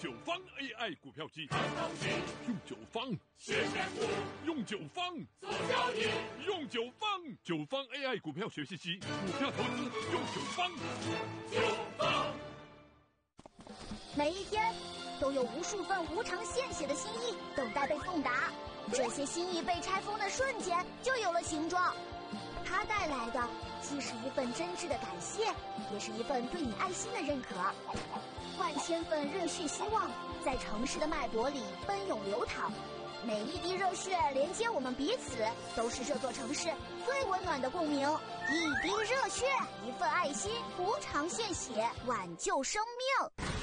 九方 AI 股票机，用九方谢谢股， 用九方做交易， 用九方AI 股票学习机，股票投资用九方。 每一天都有无数份无偿献血的心意等待被送达，这些心意被拆封的瞬间就有了形状。它带来的既是一份真挚的感谢，也是一份对你爱心的认可。万千份热血希望在城市的脉搏里奔涌流淌，每一滴热血连接我们彼此，都是这座城市最温暖的共鸣。一滴热血，一份爱心，无偿献血，挽救生命。